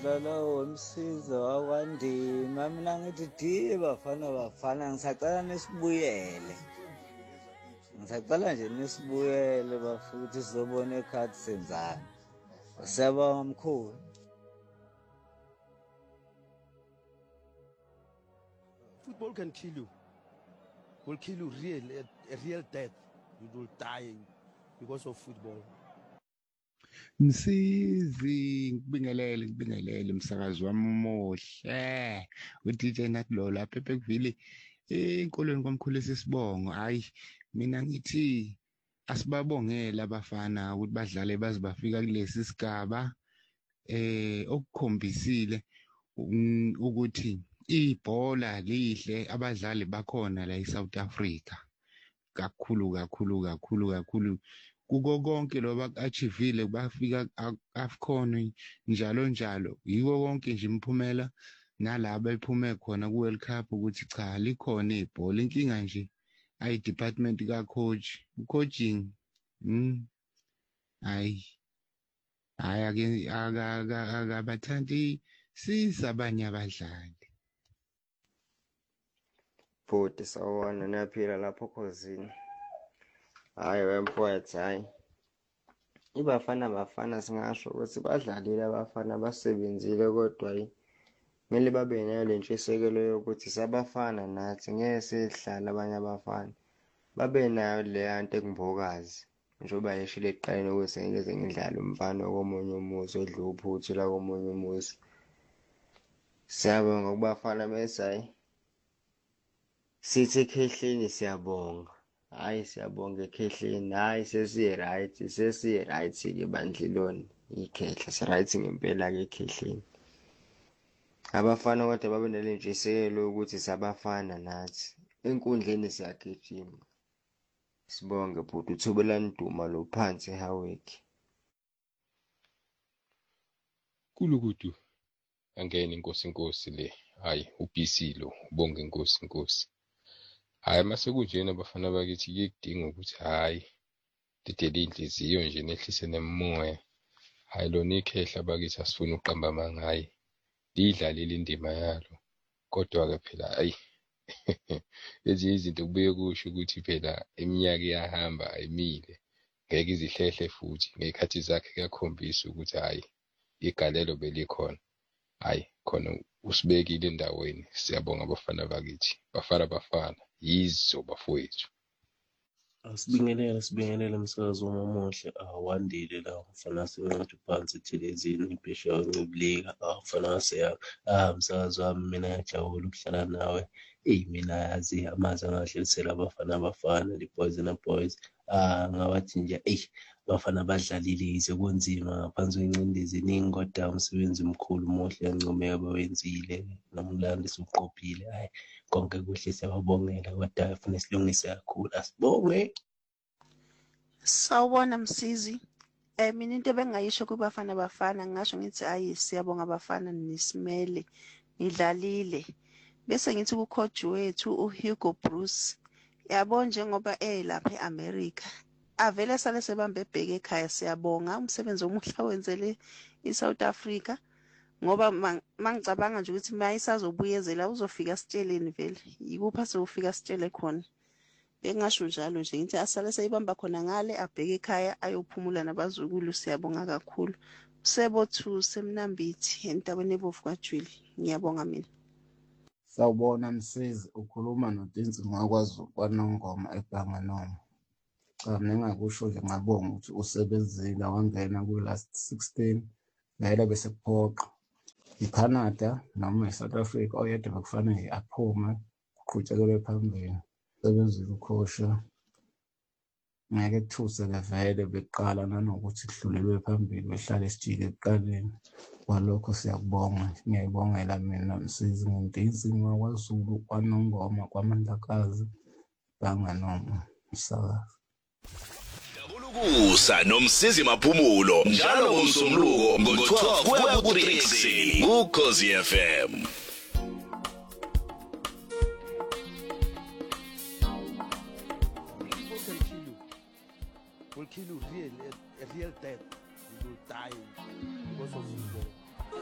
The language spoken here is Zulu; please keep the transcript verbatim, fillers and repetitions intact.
udlala womsiza wakwandima mina ngithi di bafana bafana ngisacela nisibuyele ngisacela nje nisibuyele bafuthi sizobona ekhaya senzani siyabonga mkhulu. Football can kill you. Will kill you real, a, a real death. You will die because of football. Msizi ngibingelele ngibingelele msakazi wami umuhle u-D J Natlo lapha eBhekwville enkolweni kwamkhulu esisibongo. Hayi mina ngithi asibabongele abafana ukuthi badlale baze bafika kulesi sigaba eh okukhombisile ukuthi ibhola lihle abadlali bakhona la eSouth Africa kakhulu kakhulu kakhulu kakhulu kuko konke loba achievile bafika AFCON njalo njalo yiko konke nje imphumela nalabo ephume khona ku World Cup ukuthi cha likhona ibhola inkinga nje ayi department ka coach coaching mm hayi hayi ake akabathandi sisabanye abadlali. Bhuti sawona niyaphila lapho khosini. Hayi wemfowethu hayi ibafana bafana singasho ukuthi badlalile abafana basebenzile kodwa yi kumele babe nayo le ntshisekelo yokuthi sabafana nathi ngeke sihlala abanye abafana babe nayo le yanto engimbokazi njengoba yeshile ekuqaleni ukuthi ngeke ngidlale umfana komunye umuzi odla uphuthu la komunye umuzi. Siyabonga kubafana besayi sithi ekhehleni siyabonga. Hayi siyabonga ekhehleni hayi sesiye right sesiye right ke bandleloni ikhehla si right ngempela ke ekhehleni. Abafana kodwa babe nelentshisekelo ukuthi sabafana nathi enkundleni siyagijima. Sibonge bhuti uthobelani Duma lo phansi eHowick. Kulukudu angene inkosi inkosi le hayi uBC lo ubonge inkosi inkosi. Hayi mase kunjena abafana bakithi kuyekudinga ukuthi hayi lidele inhliziyo nje nehlise nemoya. Hayi lona ikhehla bakithi asifuna uqamba mangayi lidlalile indima yalo kodwa ke phela hayi lezi izinto kubuye kusho ukuthi phela iminyaka iyahamba ayimile ngeke izihlehle futhi ngekhathi zakhe kuyakhombisa ukuthi hayi igalelo belikhona. Hayi khona usibekile endaweni. Siyabonga abafana bakithi bafana bafana yizo bafowethu. Asibingelele sibingelele umsakazi omuhle awandile la mfana sengathi phansi ethelezini ibhesha uncibilika afana seya ah umsakazi wami mina ngiyajabula ukuhlala nawe. Ey mina yazi amazi angahlelisela abafana abafana the boys and the boys ah ngawathi nje ey abafana badlalile ize kunzima ngaphansi kwencindezi eningi kodwa umsebenzi mkhulu muhle encomeka bawenzile nomlando suqophile. Hayi konke kuhle siyababongela kodwa kufanele silungise kakhulu asibonge. Sawubona Msizi. Eh mina into ebengayisho kubafana bafana ngisho ngithi ayi siyabonga abafana nisimele nidlalile. Bese ngithi ku coach wethu uHugo Bruce yabo njengoba eh lapha eAmerica avele sale sebambe ebheke ekhaya siyabonga umsebenzi omuhle wenzele eSouth Africa ngoba mangicabanga nje ukuthi mayisazobuyezela uzofika sitsheleni vele yikupha sewufika sitshele khona. Bengasho njalo nje ngithi asale seyibamba khona ngale abheke ekhaya ayophumula nabazukulu. Siyabonga kakhulu. Sebo two semnambithi endaweni ebovu kwaJwili. Ngiyabonga mina. Sawubona Msizi ukhuluma noDinsi ngakwazi kwanongoma ebhanga noma. Cha mina ngakusho nje ngabonga ukuthi usebenzile wangena ku last sixteen vele bese kuphoqa iCanada noma eSouth Africa oyedwa bekufanele aphume uqhutshekele phambili. Sebenzile ukhosha ngeke kuthuse ke vele beqala nanokuthi kuhlulelwe phambili behlale sijike ekuqaleni kwalokho siyakubonga. Ngiyayibongela mina Msizi ngindisi ngakwaZulu kwanongoma kwamandlakazi banga noma msakazi. Kusa nomsizi maphumulo njalo ngomsombuluko ngo twelve kuya ku three ku Ukhozi F M.